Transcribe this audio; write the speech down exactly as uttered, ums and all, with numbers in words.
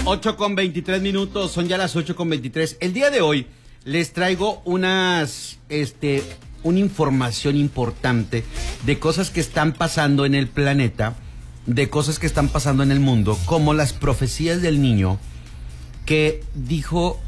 ocho con veintitrés minutos, son ya las ocho con veintitrés. El día de hoy les traigo unas, este, una información importante de cosas que están pasando en el planeta, de cosas que están pasando en el mundo, como las profecías del niño que dijo